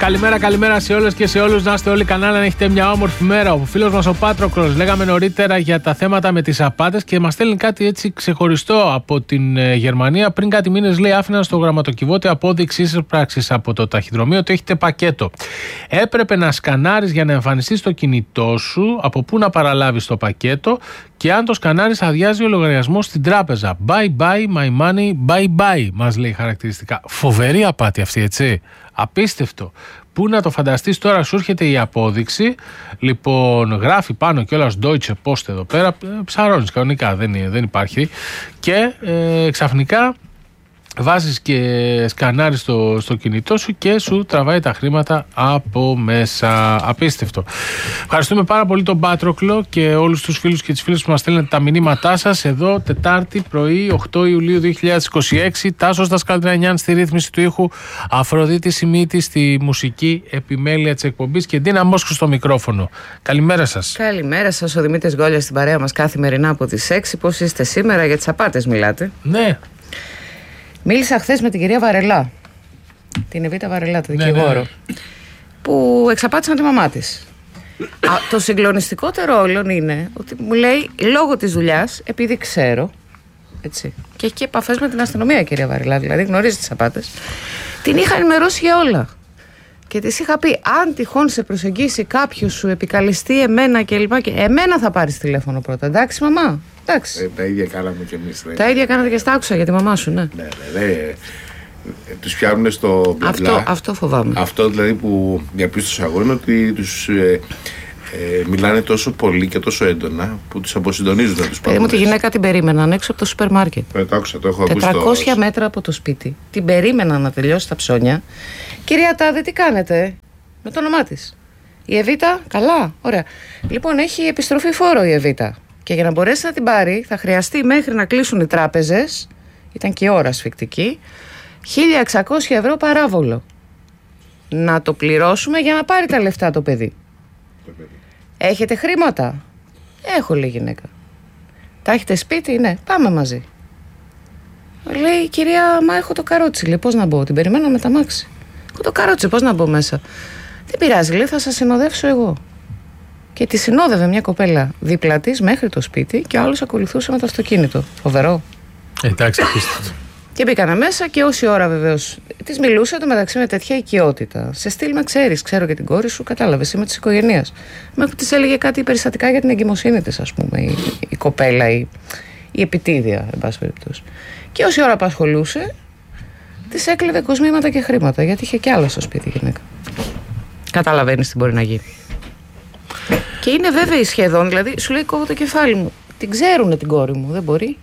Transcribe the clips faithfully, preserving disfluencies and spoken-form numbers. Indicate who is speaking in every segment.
Speaker 1: Καλημέρα, καλημέρα σε όλες και σε όλους. Να είστε όλοι κανένα, να έχετε μια όμορφη μέρα. Ο φίλος μας ο Πάτροκλος, λέγαμε νωρίτερα για τα θέματα με τις απάτες και μας στέλνει κάτι έτσι ξεχωριστό από την ε, Γερμανία. Πριν κάτι μήνες, λέει, άφηναν στο γραμματοκιβώτιο απόδειξη πράξης από το ταχυδρομείο ότι έχετε πακέτο. Έπρεπε να σκανάρεις για να εμφανιστεί στο κινητό σου από πού να παραλάβεις το πακέτο και αν το σκανάρεις αδειάζει ο λογαριασμός στην τράπεζα. Bye bye my money, bye bye, μας λέει χαρακτηριστικά. Φοβερή απάτη αυτή, έτσι. Απίστευτο. Πού να το φανταστείς τώρα, σου έρχεται η απόδειξη. Λοιπόν, γράφει πάνω κιόλας Deutsche Post εδώ πέρα. Ψαρώνεις κανονικά, δεν, δεν υπάρχει. Και ε, ξαφνικά βάζεις και σκανάρεις στο, στο κινητό σου και σου τραβάει τα χρήματα από μέσα. Απίστευτο. Ευχαριστούμε πάρα πολύ τον Πάτροκλο και όλους τους φίλους και τις φίλες που μας στέλνετε τα μηνύματά σας. Εδώ Τετάρτη πρωί, οκτώ Ιουλίου δύο χιλιάδες είκοσι έξι. Τάσος Δασκαλτρανιάν στη ρύθμιση του ήχου, Αφροδίτη Σιμίτη στη μουσική επιμέλεια της εκπομπής και Ντίνα Μόσκου στο μικρόφωνο. Καλημέρα σας.
Speaker 2: Καλημέρα σας, ο Δημήτρης Γκόλιας στην παρέα μας καθημερινά από τις έξι. Πώς είστε σήμερα, για τις απάτες μιλάτε?
Speaker 1: Ναι.
Speaker 2: Μίλησα χθες με την κυρία Βαρελά, την Εβίτα Βαρελά, το δικηγόρο, ναι, ναι, που εξαπάτησαν τη μαμά της. Α, το συγκλονιστικότερο όλων είναι ότι μου λέει, λόγω της δουλειάς, επειδή ξέρω, έτσι, και έχει και επαφές με την αστυνομία η κυρία Βαρελά, δηλαδή γνωρίζει τις απάτες, την είχα ενημερώσει για όλα. Και της είχα πει, αν τυχόν σε προσεγγίσει κάποιος, σου επικαλεστεί εμένα κλπ. Και εμένα θα πάρεις τηλέφωνο πρώτα. Εντάξει, μαμά. Εντάξει.
Speaker 3: Ε, τα ίδια κάναμε κι εμείς. Ναι.
Speaker 2: Τα ίδια κάνατε και στα άκουσα για τη μαμά σου, ναι.
Speaker 3: Ναι, ναι, ναι. Ε, τους πιάνουν στο μπλα μπλα.
Speaker 2: Αυτό, αυτό φοβάμαι.
Speaker 3: Αυτό δηλαδή που διαπίστωσα εγώ είναι ότι τους ε, ε, μιλάνε τόσο πολύ και τόσο έντονα που τους αποσυντονίζουν τους
Speaker 2: παππούδες. Μου τη γυναίκα την περίμεναν έξω από το σούπερ μάρκετ.
Speaker 3: Ε, το άκουσα, το έχω ακούσει.
Speaker 2: τετρακόσια μέτρα από το σπίτι. Την περίμεναν να τελειώσει τα ψώνια. Κυρία Τάδε, τι κάνετε? Με το όνομά της. Η Εβίτα, καλά, ωραία. Λοιπόν, έχει επιστροφή φόρο η Εβίτα. Και για να μπορέσει να την πάρει, θα χρειαστεί μέχρι να κλείσουν οι τράπεζες, ήταν και η ώρα ασφικτική, χίλια εξακόσια ευρώ παράβολο. Να το πληρώσουμε για να πάρει τα λεφτά το παιδί. Το παιδί. Έχετε χρήματα? Έχω, λέει η γυναίκα. Τα έχετε σπίτι? Ναι, πάμε μαζί. Λέει, κυρία, μα έχω το καρότσι. Λέει, πώς να μπω? Την περιμένω με τα μάξι. Έχω το καρότσι, πώς να μπω μέσα? Δεν πειράζει, λέει, θα σας συνοδεύσω εγώ. Και τη συνόδευε μια κοπέλα δίπλα της μέχρι το σπίτι και ο άλλος ακολουθούσε με το αυτοκίνητο. Φοβερό.
Speaker 1: Εντάξει, απίστευτο.
Speaker 2: Και μπήκανε μέσα και όση ώρα βεβαίως της μιλούσε το μεταξύ με τέτοια οικειότητα. Σε στυλ, με ξέρεις, ξέρω και την κόρη σου, κατάλαβες, είμαι της οικογένειας. Μέχρι της έλεγε κάτι περιστατικά για την εγκυμοσύνη της, ας πούμε, η, η κοπέλα, η, η επιτίδια, εν πάση περιπτώσει. Και όση ώρα απασχολούσε, της έκλεβε κοσμήματα και χρήματα, γιατί είχε κι άλλα στο σπίτι η γυναίκα. Καταλαβαίνεις τι μπορεί να γίνει. Και είναι βέβαιη σχεδόν, δηλαδή σου λέει κόβω το κεφάλι μου. Την ξέρουνε την κόρη μου, δεν μπορεί.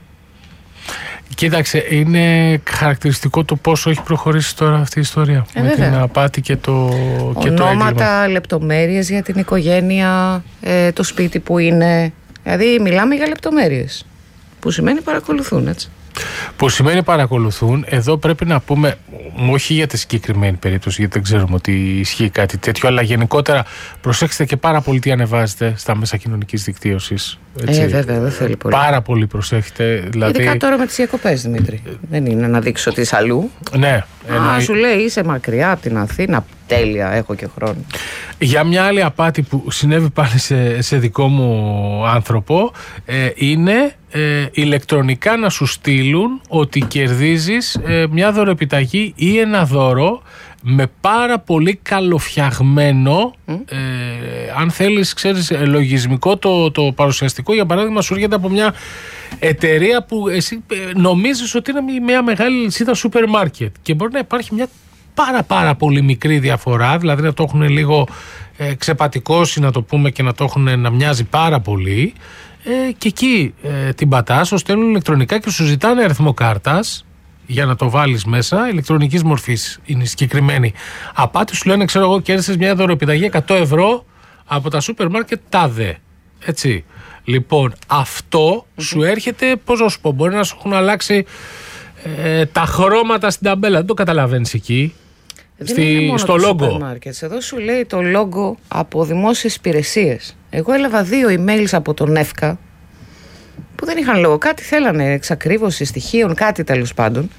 Speaker 1: Κοίταξε, είναι χαρακτηριστικό το πόσο έχει προχωρήσει τώρα αυτή η ιστορία. Ε, με βέβαια. Την απάτη και το, και το έγκλημα.
Speaker 2: Ονόματα, λεπτομέρειες για την οικογένεια, ε, το σπίτι που είναι. Δηλαδή μιλάμε για λεπτομέρειες. Που σημαίνει παρακολουθούν, έτσι.
Speaker 1: Που σημαίνει παρακολουθούν. Εδώ πρέπει να πούμε, όχι για τη συγκεκριμένη περίπτωση, γιατί δεν ξέρουμε ότι ισχύει κάτι τέτοιο, αλλά γενικότερα προσέξτε και πάρα πολύ τι ανεβάζετε στα μέσα κοινωνικής δικτύωσης.
Speaker 2: Ε, βέβαια, δεν θέλει πολύ.
Speaker 1: Πάρα πολύ προσέχετε. Δηλαδή...
Speaker 2: Ειδικά τώρα με τις διακοπές, Δημήτρη. Δεν είναι να δείξω ότι είσαι αλλού.
Speaker 1: Ναι.
Speaker 2: Α, εννοεί... σου λέει είσαι μακριά από την Αθήνα. Τέλεια, έχω και χρόνο.
Speaker 1: Για μια άλλη απάτη που συνέβη πάλι σε, σε δικό μου άνθρωπο, ε, είναι ε, ηλεκτρονικά να σου στείλουν ότι κερδίζεις ε, μια δωροεπιταγή ή ένα δώρο με πάρα πολύ καλοφτιαγμένο, mm. ε, αν θέλεις, ξέρεις, λογισμικό το, το παρουσιαστικό. Για παράδειγμα, σου έρχεται από μια εταιρεία που εσύ νομίζεις ότι είναι μια μεγάλη λυσίδα σούπερ μάρκετ και μπορεί να υπάρχει μια πάρα πάρα πολύ μικρή διαφορά, δηλαδή να το έχουν λίγο ε, ξεπατικώσει, να το πούμε, και να το έχουν να μοιάζει πάρα πολύ, ε, και εκεί ε, την πατάς, το στέλνουν ηλεκτρονικά και σου ζητάνε αριθμό κάρτας για να το βάλεις μέσα, ηλεκτρονικής μορφής είναι συγκεκριμένη απάτη. Σου λένε, ξέρω εγώ, κέρδισες μια δωροεπιταγή εκατό ευρώ από τα σούπερ μάρκετ τάδε, έτσι. Λοιπόν, αυτό mm-hmm. σου έρχεται, πώς να σου πω, μπορεί να σου έχουν αλλάξει ε, τα χρώματα στην ταμπέλα, δεν το καταλαβαίνεις εκεί. Στη, στο λόγο.
Speaker 2: Εδώ σου λέει το λόγο από δημόσιες υπηρεσίες. Εγώ έλαβα δύο emails από τον ΕΦΚΑ που δεν είχαν λόγο. Κάτι θέλανε, εξακρίβωση στοιχείων, κάτι τέλος πάντων.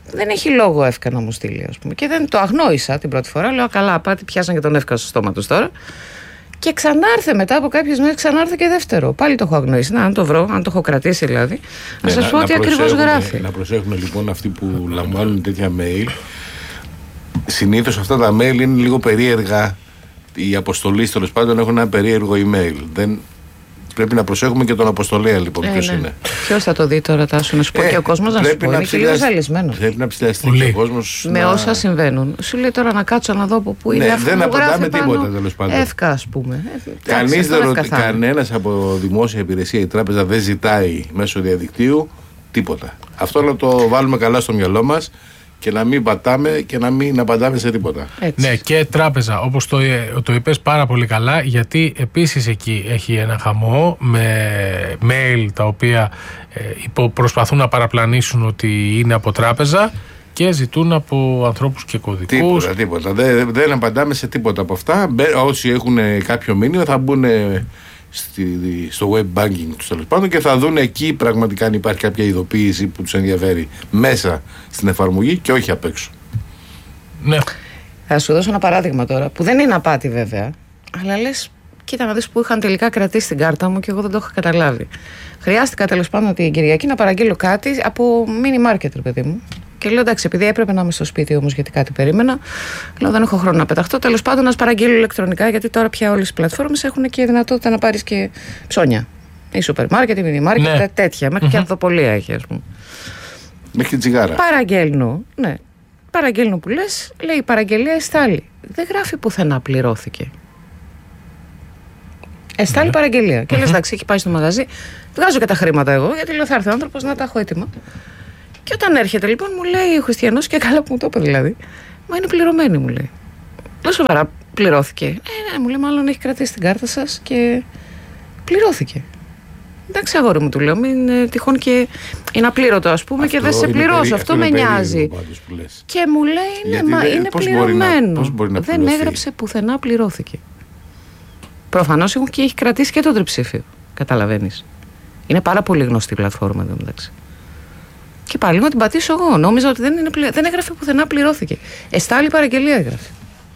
Speaker 2: Δεν έχει λόγο Εύκα να μου στείλει, ας πούμε. Και δεν το αγνόησα την πρώτη φορά. Λέω καλά, πάτη, πιάσαν και τον Εύκα στο στόμα του τώρα. Και ξανάρθε μετά από κάποιες μέρες, ξανάρθε και δεύτερο. Πάλι το έχω αγνοήσει. Να, αν το βρω, αν το έχω κρατήσει δηλαδή. Να σας πω τι ακριβώς γράφει.
Speaker 3: Να προσέχουν λοιπόν αυτοί που λαμβάνουν τέτοια mail. Συνήθως αυτά τα mail είναι λίγο περίεργα. Οι αποστολείς τέλος πάντων έχουν ένα περίεργο email. Δεν... Πρέπει να προσέχουμε και τον αποστολέα λοιπόν. Ε, ποιος ναι. είναι.
Speaker 2: Ποιος θα το δει τώρα, Τάσο, να σου πω ε, και ο κόσμος να σου πω. Είναι και λίγο ζαλισμένο.
Speaker 3: Πρέπει να ψηλιαστεί και ο κόσμος.
Speaker 2: Με
Speaker 3: να...
Speaker 2: όσα συμβαίνουν. Σου λέει τώρα να κάτσω να δω από πού είναι.
Speaker 3: Ναι,
Speaker 2: αυτό
Speaker 3: δεν
Speaker 2: που
Speaker 3: απαντάμε τίποτα τέλος πάντων.
Speaker 2: Εύκα, ας πούμε.
Speaker 3: Κανείς δεν ρωτάει. Κανένας από δημόσια υπηρεσία η τράπεζα δεν ζητάει μέσω διαδικτύου τίποτα. Αυτό να το βάλουμε καλά στο μυαλό μας. Και να μην πατάμε και να μην απαντάμε σε τίποτα.
Speaker 1: Έτσι. Ναι, και τράπεζα, όπως το, το είπες πάρα πολύ καλά, γιατί επίσης εκεί έχει ένα χαμό με mail τα οποία ε, προσπαθούν να παραπλανήσουν ότι είναι από τράπεζα και ζητούν από ανθρώπους και κωδικούς.
Speaker 3: Τίποτα, τίποτα. Δεν, δεν απαντάμε σε τίποτα από αυτά. Όσοι έχουν κάποιο μήνυμα θα μπουν στη, στο web banking τους τέλος πάντων και θα δουν εκεί πραγματικά αν υπάρχει κάποια ειδοποίηση που τους ενδιαφέρει μέσα στην εφαρμογή και όχι απ' έξω.
Speaker 1: Ναι.
Speaker 2: Θα σου δώσω ένα παράδειγμα τώρα που δεν είναι απάτη βέβαια, αλλά λες κοίτα να δεις που είχαν τελικά κρατήσει την κάρτα μου και εγώ δεν το είχα καταλάβει. Χρειάστηκα τέλος πάντων την Κυριακή να παραγγείλω κάτι από mini market, ρε παιδί μου. Και λέω εντάξει, επειδή έπρεπε να είμαι στο σπίτι όμως γιατί κάτι περίμενα, λέω δεν έχω χρόνο να πεταχτώ. Τέλος πάντων, να παραγγείλω ηλεκτρονικά, γιατί τώρα πια όλες οι πλατφόρμες έχουν και δυνατότητα να πάρεις και ψώνια. Η σούπερ μάρκετ, η μίνι μάρκετ, ναι. τέτοια. Μέχρι mm-hmm. και ανθοπολία έχει, ας πούμε.
Speaker 3: Μέχρι και τσιγάρα.
Speaker 2: Παραγγέλνω, ναι. Παραγγέλνω που λες, λέει η παραγγελία εστάλει. Δεν γράφει πουθενά πληρώθηκε. Εστάλει mm-hmm. παραγγελία. Mm-hmm. Και λες εντάξει, έχει πάει στο μαγαζί, βγάζω και τα χρήματα εγώ, γιατί λέω θα έρθει ο άνθρωπος να τα έχω έτοιμα. Και όταν έρχεται λοιπόν μου λέει ο Χριστιανός, και καλά που μου το είπε δηλαδή, μα είναι πληρωμένη, μου λέει. Λέω σοβαρά, πληρώθηκε. Ε, ναι, μου λέει, μάλλον έχει κρατήσει την κάρτα σας και πληρώθηκε. Εντάξει, αγόρι μου, του λέω, μην ε, τυχόν και είναι απλήρωτο, ας πούμε, αυτό και δεν σε πληρώσω. Περί... Αυτό, αυτό με νοιάζει. Και μου λέει, ναι, μα δε, είναι πληρωμένο. Μπορεί να, να δεν έγραψε πουθενά, πληρώθηκε. Προφανώς και έχει κρατήσει και το τριψήφιο. Καταλαβαίνεις. Είναι πάρα πολύ γνωστή η πλατφόρμα εδώ μεταξύ. Και πάλι να την πατήσω εγώ. Νόμιζα ότι δεν, είναι πλη... δεν έγραφε πουθενά, πληρώθηκε. Εστάλει παραγγελία έγραφε.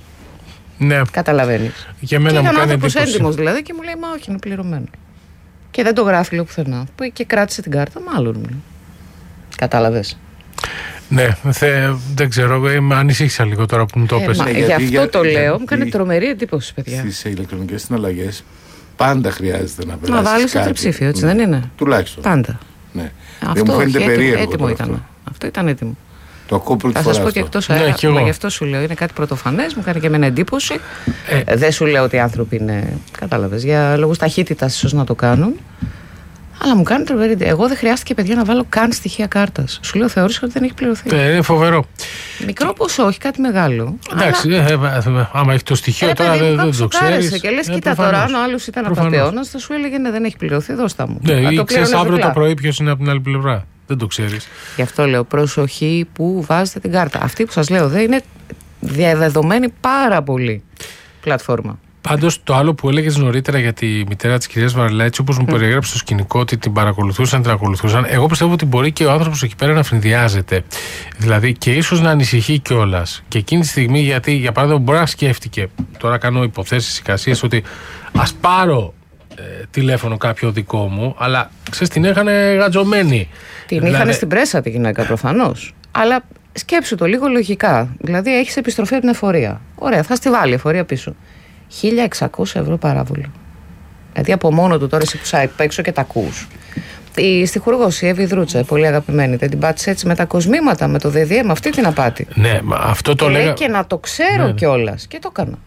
Speaker 1: Ναι.
Speaker 2: Καταλαβαίνεις.
Speaker 1: Για μένα
Speaker 2: και
Speaker 1: μου
Speaker 2: ήταν
Speaker 1: κάνει
Speaker 2: άνθρωπος
Speaker 1: εντύπωση.
Speaker 2: έντιμος δηλαδή και μου λέει, μα όχι, είναι πληρωμένο. Και δεν το γράφει λέω πουθενά. Και κράτησε την κάρτα, μάλλον μου λέει. Κατάλαβες.
Speaker 1: Ναι, θε, δεν ξέρω, με ανησύχησα λίγο τώρα που μου το έπαιζε.
Speaker 2: Ε, γι' αυτό για, το λέω, για, μου κάνει τρομερή εντύπωση, παιδιά.
Speaker 3: Στις ηλεκτρονικές συναλλαγές πάντα χρειάζεται να περάσει.
Speaker 2: Να βάλεις το τριψήφιο, έτσι ναι. δεν είναι.
Speaker 3: Τουλάχιστον.
Speaker 2: Πάντα.
Speaker 3: Ναι.
Speaker 2: Αυτό
Speaker 3: δεν μου φαίνεται περίεργο.
Speaker 2: Έτοιμο ήταν. Αυτό. αυτό ήταν έτοιμο.
Speaker 3: Το ακούω πρώτη
Speaker 2: θα
Speaker 3: φορά.
Speaker 2: Θα σας πω και εκτός αέρα. Ναι, μα γι' αυτό σου λέω. Είναι κάτι πρωτοφανές, μου κάνει και εμένα εντύπωση. Ε. Δεν σου λέω ότι οι άνθρωποι είναι. Κατάλαβες. Για λόγους ταχύτητας ίσως να το κάνουν. Αλλά μου κάνει τρομερή εντύπωση. Εγώ δεν χρειάστηκε, παιδιά, να βάλω καν στοιχεία κάρτας. Σου λέω, θεώρησα ότι δεν έχει πληρωθεί.
Speaker 1: Ε, είναι φοβερό.
Speaker 2: Μικρό ποσό, όχι κάτι μεγάλο.
Speaker 1: Εντάξει, αλλά... ε, ε, άμα έχει το στοιχείο ε, τώρα παιδί, δεν, δεν το ξέρεις.
Speaker 2: Και λες, ε, κοίτα τώρα, αν ο άλλος ήταν απατεώνας, θα σου έλεγε ναι, δεν έχει πληρωθεί, δώστα μου.
Speaker 1: Ναι, ή ξέρεις αύριο το πρωί ποιος είναι από την άλλη πλευρά. Δεν το ξέρεις.
Speaker 2: Γι' αυτό λέω, προσοχή που βάζετε την κάρτα. Αυτή που σας λέω, δεν είναι διαδεδομένη πάρα πολύ πλατφόρμα.
Speaker 1: Πάντως το άλλο που έλεγες νωρίτερα για τη μητέρα της κυρίας Βαρελά, έτσι όπως μου mm. περιέγραψε στο σκηνικό ότι την παρακολουθούσαν, την ακολουθούσαν, εγώ πιστεύω ότι μπορεί και ο άνθρωπος εκεί πέρα να φρυνδιάζεται. Δηλαδή και ίσως να ανησυχεί κιόλας. Και εκείνη τη στιγμή, γιατί για παράδειγμα μπορεί να σκέφτηκε, τώρα κάνω υποθέσεις, εικασίες, ότι ας πάρω ε, τηλέφωνο κάποιο δικό μου, αλλά ξέρεις την έχανε γατζωμένη.
Speaker 2: Την
Speaker 1: δηλαδή...
Speaker 2: είχανε στην πρέσα τη γυναίκα προφανώς. Αλλά σκέψου το λίγο λογικά. Δηλαδή έχεις επιστροφή από την εφορία. Ωραία, θα στη βάλει η εφορία πίσω. χίλια εξακόσια ευρώ παράβολο. Δηλαδή από μόνο του τώρα εσύ που σάι έξω και τα ακούς. Η στιχουργός, η Εύη Δρούτσα, πολύ αγαπημένη, δεν την πάτησε έτσι με τα κοσμήματα, με το δε δε ε, με αυτή την απάτη.
Speaker 1: Ναι, μα αυτό το λέγα...
Speaker 2: Και να το ξέρω ναι. κιόλας. Και το έκανα.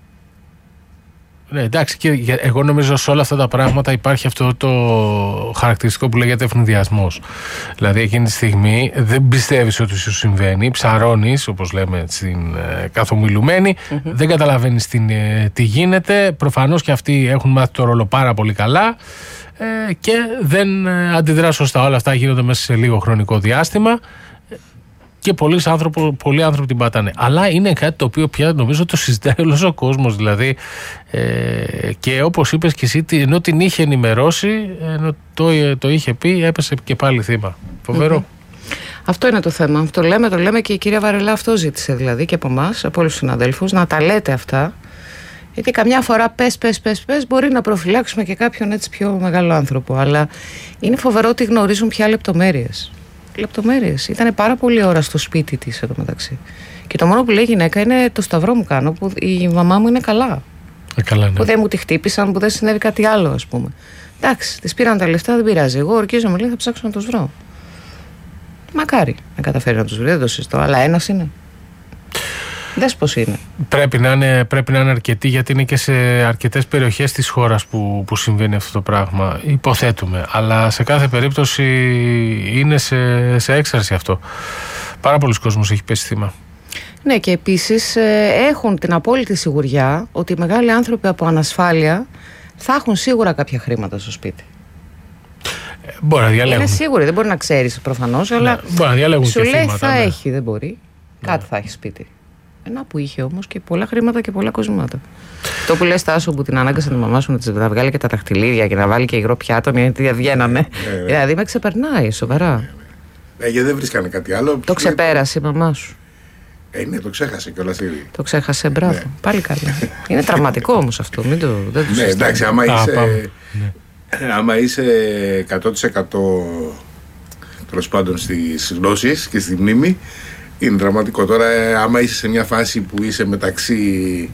Speaker 1: Ναι, εντάξει, και εγώ νομίζω σε όλα αυτά τα πράγματα υπάρχει αυτό το χαρακτηριστικό που λέγεται ευνηδιασμός. Δηλαδή εκείνη τη στιγμή δεν πιστεύεις ότι σου συμβαίνει, ψαρώνεις, όπως λέμε στην ε, καθομιλουμένη, mm-hmm. δεν καταλαβαίνεις τι, ε, τι γίνεται. Προφανώς και αυτοί έχουν μάθει το ρόλο πάρα πολύ καλά ε, και δεν ε, αντιδρά σωστά. Όλα αυτά γίνονται μέσα σε λίγο χρονικό διάστημα. Και πολλοί άνθρωποι, πολλοί άνθρωποι την πατάνε. Αλλά είναι κάτι το οποίο πια νομίζω το συζητάει όλος ο κόσμος. Δηλαδή, ε, και όπως είπες και εσύ, ενώ την είχε ενημερώσει, ενώ το, το είχε πει, έπεσε και πάλι θύμα. Φοβερό.
Speaker 2: Mm-hmm. Αυτό είναι το θέμα. Το λέμε, το λέμε και η κυρία Βαρελά αυτό ζήτησε δηλαδή και από εμάς, από όλους τους συναδέλφους, να τα λέτε αυτά. Γιατί καμιά φορά πες, πες, πες, πες, μπορεί να προφυλάξουμε και κάποιον έτσι πιο μεγάλο άνθρωπο. Αλλά είναι φοβερό ότι γνωρίζουν πια λεπτομέρειες. Λεπτομέρειες. Ήταν πάρα πολλή ώρα στο σπίτι της εδώ μεταξύ. Και το μόνο που λέει η γυναίκα είναι το σταυρό μου κάνω, που η μαμά μου είναι καλά.
Speaker 1: Ε, καλά ναι.
Speaker 2: Που δεν μου τη χτύπησαν, που δεν συνέβη κάτι άλλο, ας πούμε. Εντάξει, της πήραν τα λεφτά, δεν πειράζει. Εγώ ορκίζομαι, λέει, θα ψάξω να τους βρω. Μακάρι να καταφέρει να τους βρει, δεν το συζητώ. Αλλά ένας είναι. Δες πώς είναι.
Speaker 1: Πρέπει να είναι, πρέπει να είναι αρκετοί, γιατί είναι και σε αρκετές περιοχές της χώρας που, που συμβαίνει αυτό το πράγμα. Υποθέτουμε. Αλλά σε κάθε περίπτωση είναι σε, σε έξαρση αυτό. Πάρα πολλοί κόσμος έχει πέσει θύμα. Ναι,
Speaker 2: και επίσης ε, έχουν την απόλυτη σιγουριά ότι οι μεγάλοι άνθρωποι από ανασφάλεια θα έχουν σίγουρα κάποια χρήματα στο σπίτι.
Speaker 1: Ε, μπορεί να διαλέγουν.
Speaker 2: Είναι σίγουροι, δεν μπορεί να ξέρεις προφανώς, αλλά
Speaker 1: ναι, μπορεί να διαλέγουν
Speaker 2: σου
Speaker 1: και
Speaker 2: λέει
Speaker 1: θύματα,
Speaker 2: θα
Speaker 1: ναι.
Speaker 2: έχει, δεν μπορεί. Ναι. Κάτι θα έχει σπίτι. Ένα που είχε όμως και πολλά χρήματα και πολλά κοσμήματα. Το που λες, Τάσο, που την ανάγκασε τη μαμά σου να βγάλει και τα δαχτυλίδια και να βάλει και υγρό πιάτο γιατί δεν βγαίνανε. Δηλαδή με ξεπερνάει, σοβαρά.
Speaker 3: Ε, γιατί δεν βρίσκανε κάτι άλλο.
Speaker 2: Το ξεπέρασε η μαμά σου.
Speaker 3: Ε, ναι, το ξέχασε κιόλας ήδη.
Speaker 2: Το ξέχασε, μπράβο. Ναι. Πάλι καλά. Είναι τραυματικό όμως αυτό. Μην το, δεν το
Speaker 3: ναι, εντάξει, άμα
Speaker 1: Α,
Speaker 3: είσαι, ναι. άμα είσαι εκατό τοις εκατό τέλος πάντων στις γνώσεις και στη μνήμη, είναι δραματικό. Τώρα, άμα είσαι σε μια φάση που είσαι μεταξύ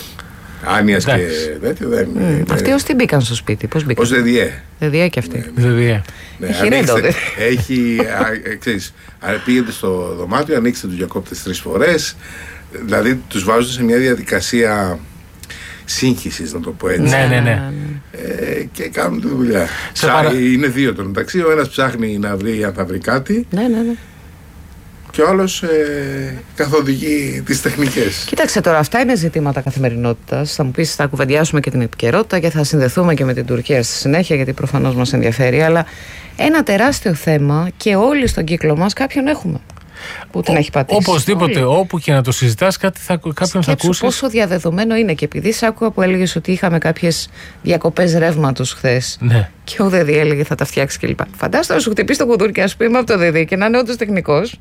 Speaker 3: άνοιας και τέτοιο, δεν
Speaker 2: mm. είναι. Αυτοί ως τι μπήκαν στο σπίτι, πώς μπήκαν?
Speaker 3: Ως ΔΕΔΙΕ.
Speaker 2: ΔΕΔΙΕ και αυτοί.
Speaker 1: Ναι, ΔΕΔΙΕ.
Speaker 3: Ναι,
Speaker 2: έχει
Speaker 3: ανοίξτε,
Speaker 2: ρέντο,
Speaker 3: έχει, ξέρεις, πήγαινε στο δωμάτιο, ανοίξτε τους διακόπτες τρεις φορές, δηλαδή τους βάζουν σε μια διαδικασία σύγχυσης, να το πω έτσι.
Speaker 1: Ναι, ναι, ναι.
Speaker 3: Ε, και κάνουν τη δουλειά. Ψά,
Speaker 1: παρα...
Speaker 3: Είναι δύο το μεταξύ, ο ένας ψάχνει να βρει αν θα βρει κάτι.
Speaker 2: Ναι, ναι, ναι.
Speaker 3: Και ο άλλος ε, καθοδηγεί τις τεχνικές.
Speaker 2: Κοίταξε τώρα, αυτά είναι ζητήματα καθημερινότητας. Θα μου πεις, θα κουβεντιάσουμε και την επικαιρότητα και θα συνδεθούμε και με την Τουρκία στη συνέχεια, γιατί προφανώς μας ενδιαφέρει. Αλλά ένα τεράστιο θέμα και όλοι στον κύκλο μας κάποιον έχουμε που την Ο, έχει πατήσει.
Speaker 1: Οπωσδήποτε, όλοι. Όπου και να το συζητάς, κάτι θα, κάποιον Σκέψου θα ακούσεις.
Speaker 2: Πόσο διαδεδομένο είναι. Και επειδή σ' άκουγα που έλεγες ότι είχαμε κάποιες διακοπές ρεύματος χθες.
Speaker 1: Ναι.
Speaker 2: Και ο ΔΕΔΙ έλεγε θα τα φτιάξει κλπ. Φαντάζομαι να σου χτυπήσει το κουδούρι και να σου πει είμαι από το ΔΕΔΙ και να είναι όντως τεχνικός.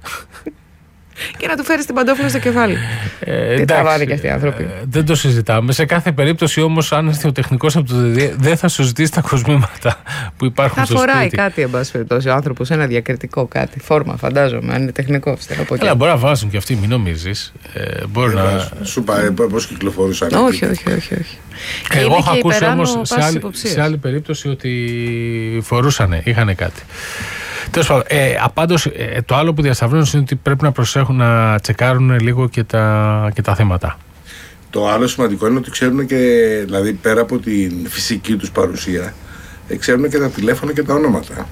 Speaker 2: Και να του φέρει την παντόφλα στο κεφάλι. Ε, Τι τραβάνε και αυτοί οι άνθρωποι. Ε,
Speaker 1: δεν το συζητάμε. Σε κάθε περίπτωση όμως, αν έρθει ο τεχνικός από το ΔΕΔΙΕ, δεν θα σου ζητήσει τα κοσμήματα που υπάρχουν
Speaker 2: θα
Speaker 1: στο σπίτι.
Speaker 2: Θα φοράει κάτι, εν πάση περιπτώσει, ο άνθρωπος, ένα διακριτικό κάτι. Φόρμα, φαντάζομαι, αν είναι τεχνικός.
Speaker 1: Αλλά μπορεί να βάζουν και αυτοί, μην νομίζεις. Ε, μπορεί ε, να.
Speaker 3: Σου πάει πώς κυκλοφορούσαν.
Speaker 2: Όχι, όχι, όχι. όχι.
Speaker 1: Εγώ έχω ακούσει όμως σε άλλη, σε άλλη περίπτωση ότι φορούσανε, είχαν κάτι. Τέλος πάντων, ε, απάντως, ε, το άλλο που διασταυρώνουν είναι ότι πρέπει να προσέχουν να τσεκάρουν λίγο και τα, και τα θέματα.
Speaker 3: Το άλλο σημαντικό είναι ότι ξέρουν και, δηλαδή πέρα από την φυσική τους παρουσία, ε, ξέρουν και τα τηλέφωνα και τα ονόματα.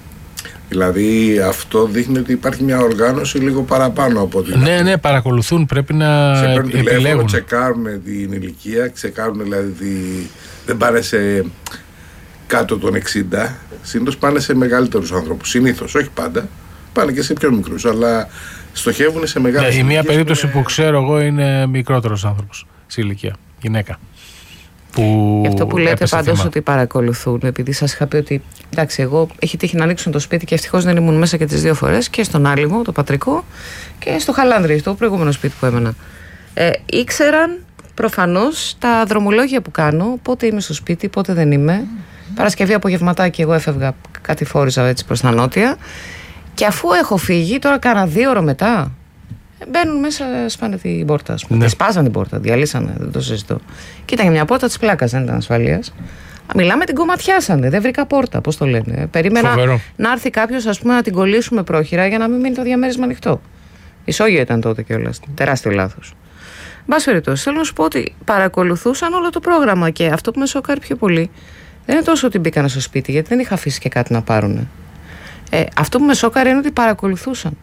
Speaker 3: Δηλαδή αυτό δείχνει ότι υπάρχει μια οργάνωση λίγο παραπάνω από την.
Speaker 1: Ναι, ναι, παρακολουθούν, πρέπει να
Speaker 3: σε παίρνουν
Speaker 1: επιλέγουν.
Speaker 3: Τηλέφωνο, τσεκάρουν την ηλικία, τσεκάρουν δηλαδή, δεν πάνε σε κάτω των εξήντα, συνήθως πάνε σε μεγαλύτερους ανθρώπους. Συνήθως, όχι πάντα. Πάνε και σε πιο μικρούς, αλλά στοχεύουν σε μεγάλους.
Speaker 1: Ναι, η μία περίπτωση είναι... που ξέρω εγώ είναι μικρότερος άνθρωπος σε ηλικία, γυναίκα. Που
Speaker 2: Γι' αυτό που λέτε πάντως ότι παρακολουθούν, επειδή σας είχα πει ότι εντάξει, εγώ έχει τύχει να ανοίξουν το σπίτι και ευτυχώς δεν ήμουν μέσα και τις δύο φορές, και στον Άλυμο, το πατρικό, και στο Χαλάνδρι, το προηγούμενο σπίτι που έμενα. Ε, ήξεραν προφανώς τα δρομολόγια που κάνω, πότε είμαι στο σπίτι, πότε δεν είμαι. Παρασκευή απογευματάκι εγώ έφευγα, κάτι φόριζα έτσι προς τα νότια, και αφού έχω φύγει, τώρα κάνα δύο ώρο μετά, μπαίνουν μέσα, σπάνε την πόρτα, ας πούμε. Ναι. Σπάζαν την πόρτα, διαλύσανε, δεν το συζητώ. Κοίταγε μια πόρτα της πλάκας, δεν ήταν ασφαλείας. Μιλάμε, την κομματιάσανε, δεν βρήκα πόρτα, πώς το λένε. Περίμενα Φοβερό. να έρθει κάποιος, ας πούμε, να την κολλήσουμε πρόχειρα για να μην μείνει το διαμέρισμα ανοιχτό. Ισόγειο ήταν τότε κιόλας. Τεράστιο λάθος. Εν πάση περιπτώσει, θέλω να σου πω ότι παρακολουθούσαν όλο το πρόγραμμα, και αυτό που με σοκάρει πιο πολύ δεν είναι τόσο ότι μπήκαν στο σπίτι, γιατί δεν είχα αφήσει και κάτι να πάρουν. Ε, αυτό που με σοκάρει είναι ότι παρακολουθούσαν.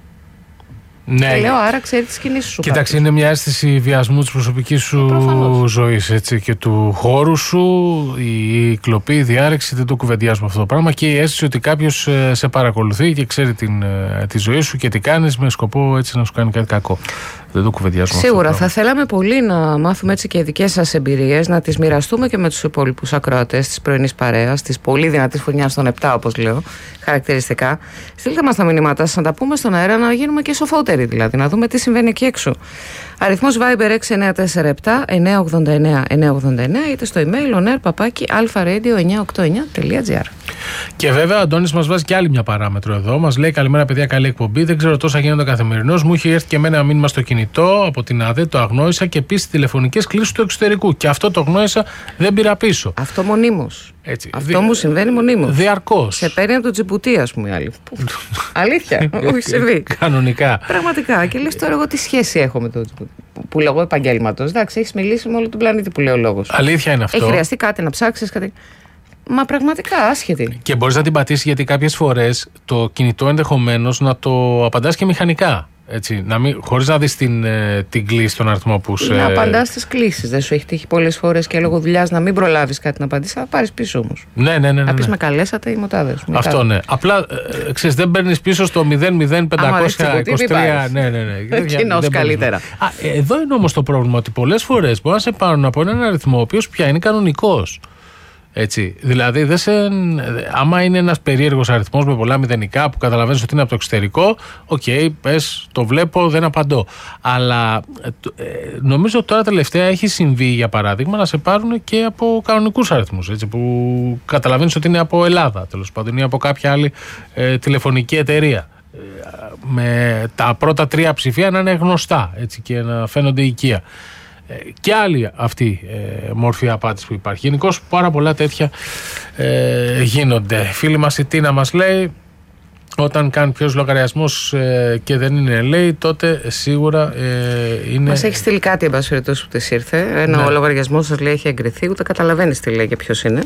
Speaker 1: Ναι.
Speaker 2: Και λέω, άρα ξέρει τις κινήσεις σου.
Speaker 1: Κοίταξε, είναι μια αίσθηση βιασμού της προσωπικής σου ζωής, έτσι, και του χώρου σου, η κλοπή, η διάρρηξη, δεν το κουβεντιάζουμε αυτό το πράγμα, και η αίσθηση ότι κάποιος σε παρακολουθεί και ξέρει την, τη ζωή σου και τι κάνεις με σκοπό έτσι να σου κάνει κάτι κακό. δεν το κουβεντιάζουμε.
Speaker 2: Σίγουρα
Speaker 1: αυτό
Speaker 2: θα θέλαμε πολύ να μάθουμε έτσι και δικές σας εμπειρίες, να τις μοιραστούμε και με τους υπόλοιπους ακροατές της πρωινής παρέας, της πολύ δυνατής φουρνιάς των επτά, όπως λέω, χαρακτηριστικά. Στείλτε μας τα μηνύματα σας, να τα πούμε στον αέρα, να γίνουμε και σοφότεροι δηλαδή, να δούμε τι συμβαίνει εκεί έξω. Αριθμός Viber έξι εννιά τέσσερα επτά εννιά ογδόντα εννιά εννιά ογδόντα εννιά, είτε στο email onair παπάκι αλφα-radio εννιά οκτώ εννιά τελεία τζι άρ.
Speaker 1: Και βέβαια ο Αντώνης μας βάζει και άλλη μια παράμετρο εδώ. Μας λέει: καλημέρα, παιδιά, καλή εκπομπή. Δεν ξέρω τόσα γίνονται καθημερινώς. Μου είχε έρθει και εμένα ένα μήνυμα στο κινητό από την ΑΔΕ, το αγνόησα και επίσης τηλεφωνικές κλήσεις του εξωτερικού. Και αυτό το γνώρισα, δεν πήρα πίσω.
Speaker 2: Αυτό μονίμως.
Speaker 1: Έτσι.
Speaker 2: Αυτό Δι... μου συμβαίνει μονίμως.
Speaker 1: Διαρκώς.
Speaker 2: Σε παίρνει από το Τζιμπούτι, ας πούμε, άλλη. Αλήθεια, όχι συμβεί.
Speaker 1: Κανονικά.
Speaker 2: Πραγματικά. Και λες τώρα εγώ τι σχέση έχω με το Τζιμπούτι. Που λέγω επαγγέλματος. Εντάξει, έχεις μιλήσει με όλο τον πλανήτη που λέει ο λόγος.
Speaker 1: Αλήθεια είναι αυτό.
Speaker 2: Έχει χρειαστεί κάτι να ψάξεις, κάτι. Μα πραγματικά άσχετη.
Speaker 1: Και μπορείς να την πατήσεις, γιατί κάποιες φορές το κινητό ενδεχομένως να το απαντάς και μηχανικά. Έτσι, να μην, χωρίς να δεις την, την κλίση, τον αριθμό που σε.
Speaker 2: Να απαντάς στις κλήσεις. Δεν σου έχει τύχει πολλές φορές και λόγω δουλειάς να μην προλάβεις κάτι να απαντήσεις, θα πάρεις πίσω όμως.
Speaker 1: Ναι, ναι, ναι. ναι, ναι.
Speaker 2: Να πεις με καλέσατε ή μοτάδες.
Speaker 1: Αυτό ναι. Απλά ε, ξέρεις, δεν παίρνεις πίσω στο μηδέν μηδέν πεντακόσια είκοσι τρία. Ναι, ναι, ναι.
Speaker 2: Κοινώς καλύτερα.
Speaker 1: Α, εδώ είναι όμως το πρόβλημα, ότι πολλές φορές μπορεί να σε πάρουν από έναν αριθμό ο οποίος πια είναι κανονικός. Έτσι, δηλαδή, δεν σε, άμα είναι ένας περίεργος αριθμός με πολλά μηδενικά που καταλαβαίνεις ότι είναι από το εξωτερικό, οκ, okay, πες, το βλέπω, δεν απαντώ. Αλλά ε, νομίζω τώρα τελευταία έχει συμβεί, για παράδειγμα, να σε πάρουν και από κανονικούς αριθμούς, έτσι, που καταλαβαίνεις ότι είναι από Ελλάδα, τέλος πάντων, ή από κάποια άλλη ε, τηλεφωνική εταιρεία. Ε, με τα πρώτα τρία ψηφία να είναι γνωστά, έτσι, και να φαίνονται οικεία. Και άλλη αυτή ε, μορφή απάτης που υπάρχει. Γενικώς πάρα πολλά τέτοια ε, γίνονται. Φίλη μας η Τίνα μας λέει: όταν κάνει ποιος λογαριασμός ε, και δεν είναι, λέει, τότε σίγουρα ε, είναι. Μας
Speaker 2: έχει στείλει κάτι, εν πάση περιπτώσει, που της ήρθε. Ένα ναι. λογαριασμός σας λέει έχει εγκριθεί, ούτε καταλαβαίνεις τι λέει και ποιος είναι.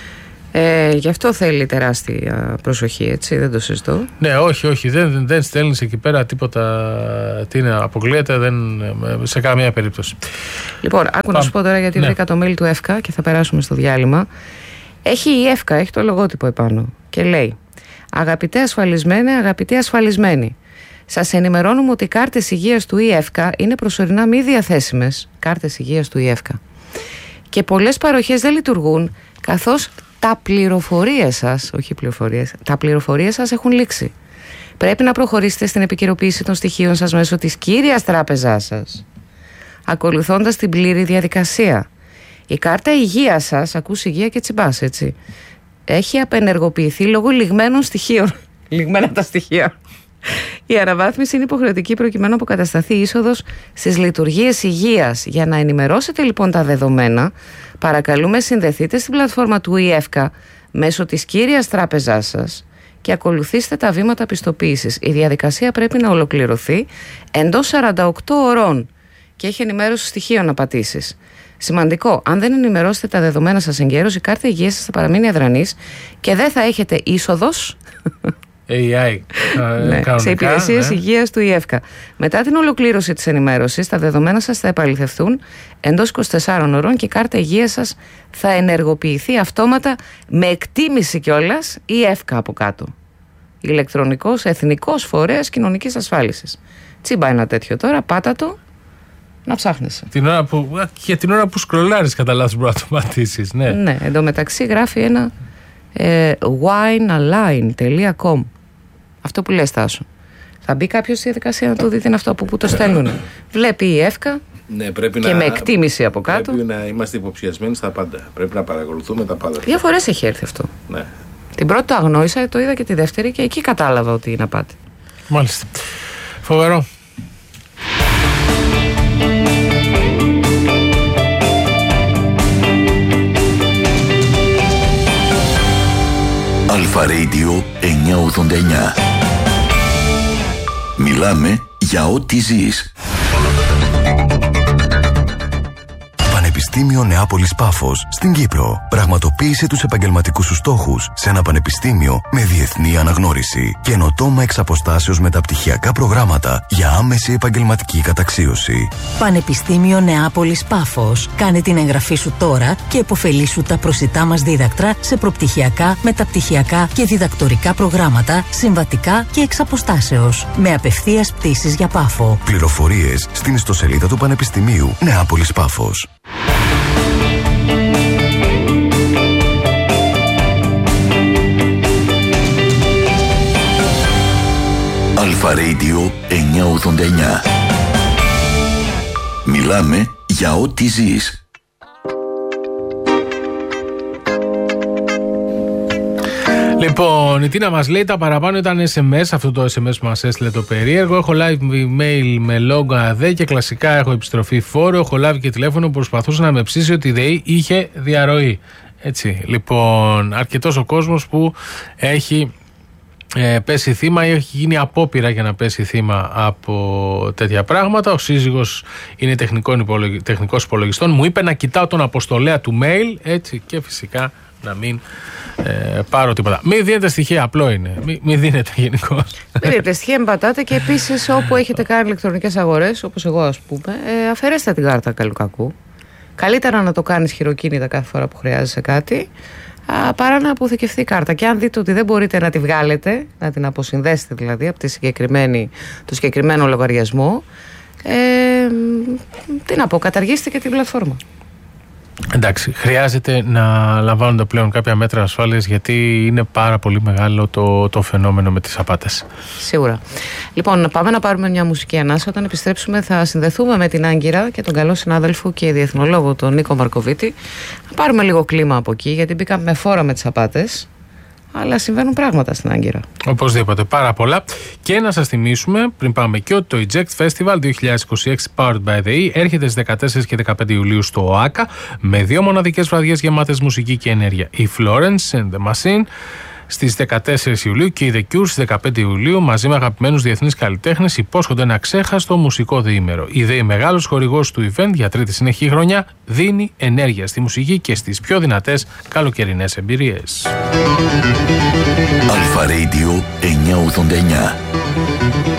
Speaker 2: Ε, γι' αυτό θέλει τεράστια προσοχή, έτσι, δεν το συζητώ.
Speaker 1: Ναι, όχι, όχι, δεν, δεν στέλνεις εκεί πέρα τίποτα, τι είναι, αποκλείεται, δεν, σε καμία περίπτωση.
Speaker 2: Λοιπόν, άκου να σου πω τώρα, γιατί ναι. βρήκα το mail του ΕΦΚΑ και θα περάσουμε στο διάλειμμα. Έχει η ΕΦΚΑ, έχει το λογότυπο επάνω και λέει: αγαπητέ ασφαλισμένοι, αγαπητοί ασφαλισμένοι, σας ενημερώνουμε ότι οι κάρτες υγείας του ΕΦΚΑ είναι προσωρινά μη διαθέσιμες. Κάρτες υγείας του ΕΦΚΑ. Και πολλές παροχές δεν λειτουργούν, καθώς τα πληροφορίες σας, όχι πληροφορίες, τα πληροφορίες σας έχουν λήξει. Πρέπει να προχωρήσετε στην επικαιροποίηση των στοιχείων σας μέσω της κύριας τράπεζάς σας, ακολουθώντας την πλήρη διαδικασία. Η κάρτα υγείας σας, ακούς υγεία και τσιμπάς, έτσι, έχει απενεργοποιηθεί λόγω λιγμένων στοιχείων. Λιγμένα τα στοιχεία. Η αναβάθμιση είναι υποχρεωτική προκειμένου να αποκατασταθεί είσοδος στις λειτουργίες υγείας. Για να ενημερώσετε λοιπόν τα δεδομένα, παρακαλούμε συνδεθείτε στην πλατφόρμα του ΕΦΚΑ μέσω της κύριας τράπεζάς σας και ακολουθήστε τα βήματα πιστοποίησης. Η διαδικασία πρέπει να ολοκληρωθεί εντός σαράντα οκτώ ωρών και έχει ενημέρωση στοιχείων να πατήσεις. Σημαντικό, αν δεν ενημερώσετε τα δεδομένα σας εγκαίρως, η κάρτα υγείας σας θα παραμείνει αδρανής και δεν θα έχετε είσοδος
Speaker 1: έι άι,
Speaker 2: ναι, κανονικά, σε υπηρεσίες ναι. υγείας του ΕΦΚΑ. Μετά την ολοκλήρωση της ενημέρωσης, τα δεδομένα σας θα επαληθευτούν εντός είκοσι τεσσάρων ωρών και η κάρτα υγείας σας θα ενεργοποιηθεί αυτόματα με εκτίμηση κιόλας η ΕΦΚΑ από κάτω. Ηλεκτρονικός Εθνικός Φορέας Κοινωνικής Ασφάλισης. Τσίμπα ένα τέτοιο τώρα, πάτα το, να ψάχνεσαι.
Speaker 1: Την ώρα που, και την ώρα που σκρολάρεις κατά λάθος μπορεί να το πατήσεις. Ναι,
Speaker 2: ναι, εντωμεταξύ γράφει ένα ε, winealign τελεία com. Αυτό που λες, Τάσο. Θα μπει κάποιος στη διαδικασία να το δει τι είναι αυτό, από πού το στέλνουν. Βλέπει η ΕΦΚΑ
Speaker 3: ναι, πρέπει
Speaker 2: και
Speaker 3: να,
Speaker 2: με εκτίμηση από κάτω.
Speaker 3: Πρέπει να είμαστε υποψιασμένοι στα πάντα. Πρέπει να παρακολουθούμε τα πάντα.
Speaker 2: Δύο φορές έχει έρθει αυτό.
Speaker 3: Ναι.
Speaker 2: Την πρώτη το αγνόησα, το είδα και τη δεύτερη και εκεί κατάλαβα ότι είναι απάτη.
Speaker 1: Μάλιστα. Φοβερό.
Speaker 4: Αλφα Radio εννιακόσια ογδόντα εννιά. Μιλάμε για ό,τι ζεις. Πανεπιστήμιο
Speaker 5: Πανεπιστήμιο Νεάπολης Πάφος στην Κύπρο. Πραγματοποίησε τους επαγγελματικούς σου στόχους σε ένα πανεπιστήμιο με διεθνή αναγνώριση. Καινοτόμα εξ αποστάσεως μεταπτυχιακά προγράμματα για άμεση επαγγελματική καταξίωση.
Speaker 6: Πανεπιστήμιο Νεάπολης Πάφος. Κάνε την εγγραφή σου τώρα και επωφελήσου τα προσιτά μας δίδακτρα σε προπτυχιακά, μεταπτυχιακά και διδακτορικά προγράμματα, συμβατικά και εξ αποστάσεως. Με απευθείας πτήσεις για Πάφο.
Speaker 5: Πληροφορίες στην ιστοσελίδα του Πανεπιστημίου Νεάπολης Πάφος.
Speaker 4: Αλφα Radio εννιακόσια ογδόντα εννιά. Μιλάμε για ό,τι ζεις.
Speaker 1: Λοιπόν, η Τίνα μας λέει τα παραπάνω ήταν ες εμ ες, αυτό το ες εμ ες που μας έστειλε το περίεργο. Έχω λάβει email με λόγο ΑΔΕ και κλασικά έχω επιστροφή φόρου. Έχω λάβει και τηλέφωνο που προσπαθούσε να με ψήσει ότι η ΔΕΗ είχε διαρροή. Έτσι, λοιπόν, αρκετός ο κόσμος που έχει ε, πέσει θύμα ή έχει γίνει απόπειρα για να πέσει θύμα από τέτοια πράγματα. Ο σύζυγος είναι τεχνικός υπολογιστών. Μου είπε να κοιτάω τον αποστολέα του mail, έτσι, και φυσικά να μην ε, πάρω τίποτα. Μην δίνετε στοιχεία, απλό είναι. Μην, μην δίνετε γενικώς.
Speaker 2: Μην δίνετε στοιχεία, μην πατάτε, και επίσης όπου έχετε κάνει ηλεκτρονικές αγορές, όπως εγώ ας πούμε, ε, αφαιρέστε την κάρτα καλού κακού. Καλύτερα να το κάνεις χειροκίνητα κάθε φορά που χρειάζεσαι κάτι, α, παρά να αποθηκευτεί η κάρτα. Και αν δείτε ότι δεν μπορείτε να τη βγάλετε, να την αποσυνδέσετε δηλαδή από τη συγκεκριμένη, το συγκεκριμένο λογαριασμό, ε, τι να πω, καταργήστε και την πλατφόρμα.
Speaker 1: Εντάξει, χρειάζεται να λαμβάνονται πλέον κάποια μέτρα ασφάλειας, γιατί είναι πάρα πολύ μεγάλο το, το φαινόμενο με τις απάτες.
Speaker 2: Σίγουρα. Λοιπόν, πάμε να πάρουμε μια μουσική ανάσα. Όταν επιστρέψουμε θα συνδεθούμε με την Άγκυρα και τον καλό συνάδελφο και διεθνολόγο τον Νίκο Μαρκοβίτη. Να πάρουμε λίγο κλίμα από εκεί, γιατί μπήκαμε με φόρα με τις απάτες. Αλλά συμβαίνουν πράγματα στην Άγκυρα.
Speaker 1: Οπωσδήποτε, πάρα πολλά. Και να σας θυμίσουμε, πριν πάμε και, ότι το Eject Festival είκοσι είκοσι έξι Powered by the E έρχεται στις δεκατέσσερις και δεκαπέντε Ιουλίου στο ΟΑΚΑ με δύο μοναδικές βραδιές γεμάτες μουσική και ενέργεια. Η Florence and the Machine στις δεκατέσσερις Ιουλίου και η The Cure στις δεκαπέντε Ιουλίου, μαζί με αγαπημένους διεθνείς καλλιτέχνες, υπόσχονται ένα ξέχαστο μουσικό διήμερο. Η ΔΕΗ, μεγάλος χορηγός του event για τρίτη συνεχή χρονιά, δίνει ενέργεια στη μουσική και στις πιο δυνατές καλοκαιρινές εμπειρίες.
Speaker 4: Αλφα Radio εννιακόσια ογδόντα εννιά.